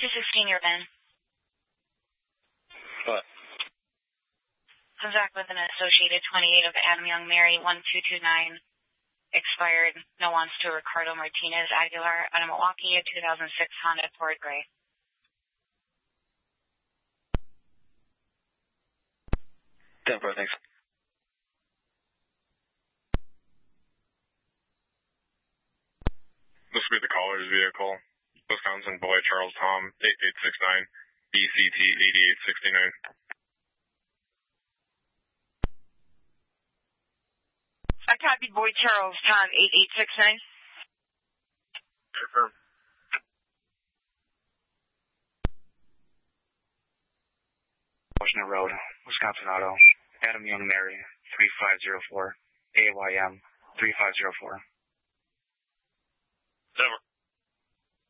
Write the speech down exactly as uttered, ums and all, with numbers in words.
two sixteen, your Ben. What? Contact with an associated twenty-eight of Adam Young Mary one two two nine. Expired. No wants to Ricardo Martinez Aguilar on a Milwaukee two thousand six Honda Accord Gray. ten four, thanks. This will be the caller's vehicle. Wisconsin Boy Charles Tom eight eight six nine B C T eighty-eight sixty-nine. I copied Boy Charles Tom eight eight six nine. Confirm. Washington Road, Wisconsin Auto, Adam Young Mary three five zero four, A Y M three five zero four.